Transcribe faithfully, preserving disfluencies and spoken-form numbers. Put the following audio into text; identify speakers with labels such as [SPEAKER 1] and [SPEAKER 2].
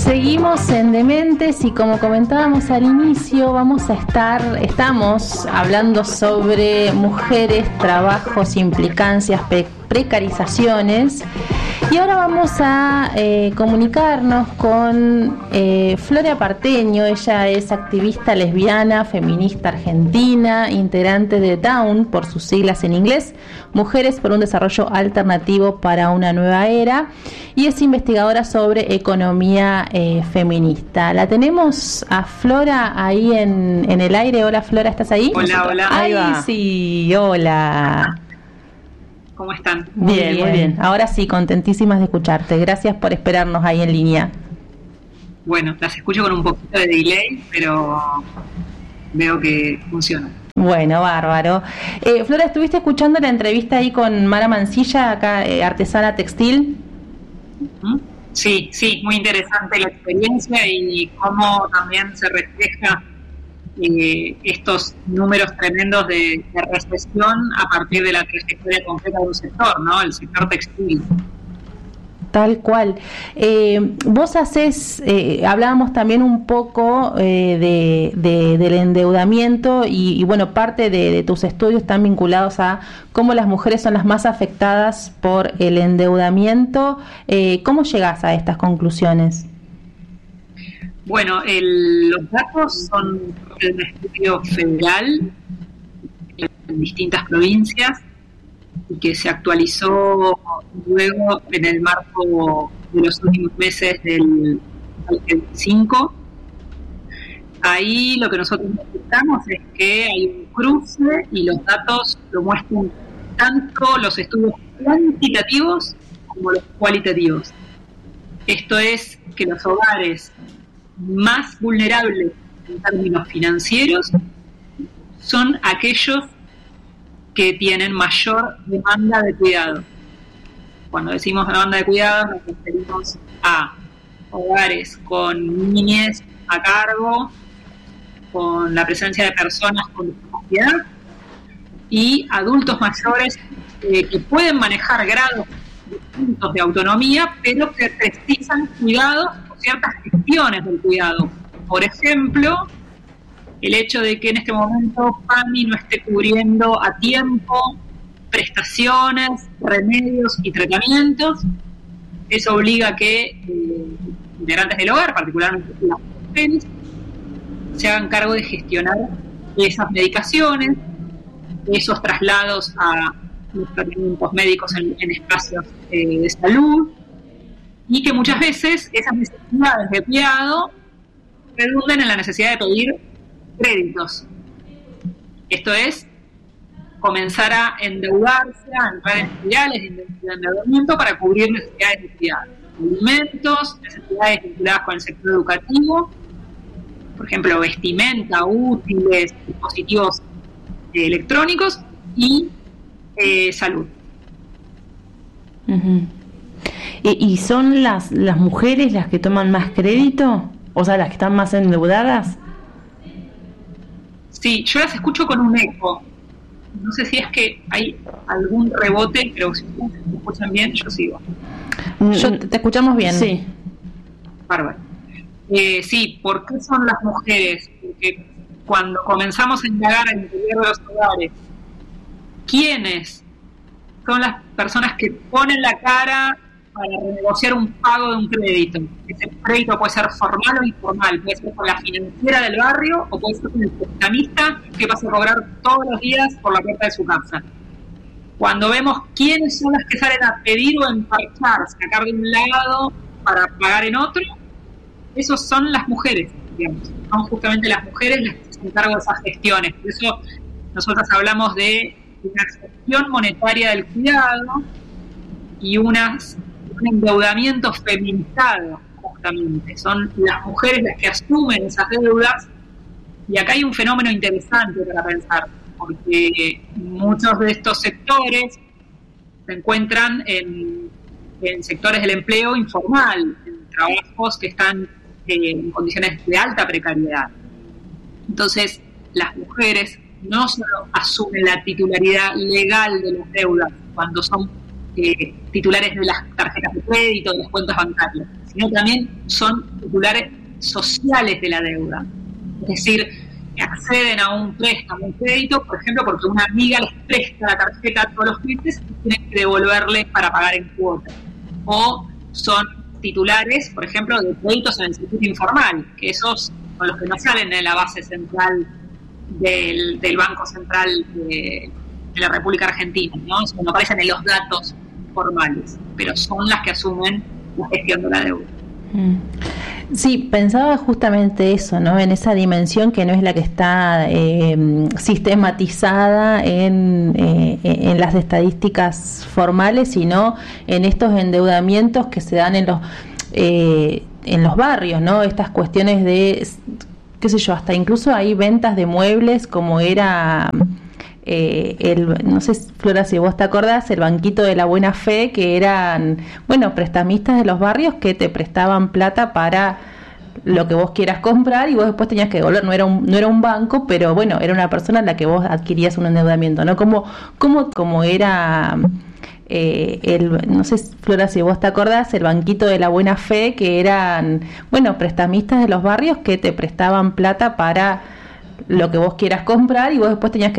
[SPEAKER 1] Seguimos en Dementes y como comentábamos al inicio, vamos a estar, estamos hablando sobre mujeres, trabajos, implicancias, pe- precarizaciones. Y ahora vamos a eh, comunicarnos con eh, Flora Parteño. Ella es activista lesbiana, feminista argentina, integrante de DAWN, por sus siglas en inglés, Mujeres por un Desarrollo Alternativo para una Nueva Era, y es investigadora sobre economía eh, feminista. La tenemos a Flora ahí en, en el aire. Hola Flora, ¿estás ahí?
[SPEAKER 2] Hola,
[SPEAKER 1] Nosotros.
[SPEAKER 2] hola.
[SPEAKER 1] Ahí va. Sí, hola.
[SPEAKER 2] ¿Cómo están?
[SPEAKER 1] Muy bien, bien, muy bien. Ahora sí, contentísimas de escucharte. Gracias por esperarnos ahí en línea.
[SPEAKER 2] Bueno, las escucho con un poquito de delay, pero veo que funciona.
[SPEAKER 1] Bueno, bárbaro. Eh, Flora, ¿estuviste escuchando la entrevista ahí con Mara Mancilla, acá eh, artesana textil?
[SPEAKER 2] ¿Mm? Sí, sí, muy interesante la experiencia y cómo también se refleja eh, estos números tremendos de, de recesión a partir de la trayectoria concreta de un sector, ¿no? El sector textil.
[SPEAKER 1] Tal cual. Eh, vos hacés, eh, hablábamos también un poco eh, de, de, del endeudamiento y, y bueno, parte de, de tus estudios están vinculados a cómo las mujeres son las más afectadas por el endeudamiento. Eh, ¿Cómo llegás a estas conclusiones?
[SPEAKER 2] Bueno, el, los datos son de un estudio federal en distintas provincias y que se actualizó luego en el marco de los últimos meses del veinticinco. Ahí lo que nosotros necesitamos es que hay un cruce y los datos lo muestran tanto los estudios cuantitativos como los cualitativos. Esto es que los hogares más vulnerables en términos financieros son aquellos que tienen mayor demanda de cuidado. Cuando decimos demanda de cuidado nos referimos a hogares con niñez a cargo, con la presencia de personas con discapacidad y adultos mayores eh, que pueden manejar grados distintos de autonomía, pero que precisan cuidados o ciertas gestiones del cuidado. Por ejemplo, el hecho de que en este momento PAMI no esté cubriendo a tiempo prestaciones, remedios y tratamientos, eso obliga a que eh, integrantes del hogar, particularmente las mujeres, se hagan cargo de gestionar esas medicaciones, esos traslados a los tratamientos médicos en, en espacios eh, de salud, y que muchas veces esas necesidades de cuidado redunden en la necesidad de pedir créditos. Esto es comenzar a endeudarse, a entrar en espirales de endeudamiento para cubrir necesidades de cuidado, alimentos, necesidades vinculadas con el sector educativo, por ejemplo, vestimenta, útiles, dispositivos eh, electrónicos y eh, salud.
[SPEAKER 3] Uh-huh. ¿Y, y son las, las mujeres las que toman más crédito? O sea, las que están más endeudadas.
[SPEAKER 2] Sí, yo las escucho con un eco. No sé si es que hay algún rebote, pero si ustedes me escuchan bien, yo sigo.
[SPEAKER 1] Yo te escuchamos bien.
[SPEAKER 3] Sí.
[SPEAKER 2] Bárbaro. Eh, sí, ¿por qué son las mujeres? Porque cuando comenzamos a indagar en el interior de los hogares, ¿quiénes son las personas que ponen la cara para renegociar un pago de un crédito? Ese crédito puede ser formal o informal, puede ser con la financiera del barrio o puede ser con el prestamista que pasa a cobrar todos los días por la puerta de su casa. Cuando vemos quiénes son las que salen a pedir o emparchar, sacar de un lado para pagar en otro, esos son las mujeres, digamos. Son justamente las mujeres las que se hacen cargo de esas gestiones. Por eso nosotros hablamos de una gestión monetaria del cuidado y unas un endeudamiento feminizado, justamente. Son las mujeres las que asumen esas deudas, y acá hay un fenómeno interesante para pensar, porque muchos de estos sectores se encuentran en, en sectores del empleo informal, en trabajos que están eh, en condiciones de alta precariedad. Entonces, las mujeres no solo asumen la titularidad legal de las deudas cuando son eh, titulares de las tarjetas de crédito, de las cuentas bancarias, sino también son titulares sociales de la deuda. Es decir, acceden a un préstamo, un crédito, por ejemplo, porque una amiga les presta la tarjeta a todos los clientes y tienen que devolverle para pagar en cuotas. O son titulares, por ejemplo, de créditos en el circuito informal, que esos son los que no salen en la base central del, del Banco Central de, de la República Argentina, ¿no? No aparecen en los datos formales, pero son las que asumen la gestión de la deuda.
[SPEAKER 1] Sí, pensaba justamente eso, ¿no? En esa dimensión que no es la que está eh, sistematizada en, eh, en las estadísticas formales, sino en estos endeudamientos que se dan en los eh, en los barrios, ¿no? Estas cuestiones de, qué sé yo, hasta incluso hay ventas de muebles como era... Eh, el, no sé, Flora, si vos te acordás, el banquito de la buena fe, que eran, bueno, prestamistas de los barrios que te prestaban plata para lo que vos quieras comprar y vos después tenías que devolver. No era un, no era un banco, pero bueno, era una persona en la que vos adquirías un endeudamiento, ¿no? Como, como, como era eh, el, no sé, Flora, si vos te acordás, el banquito de la buena fe, que eran, bueno, prestamistas de los barrios que te prestaban plata para lo que vos quieras comprar y vos después tenías que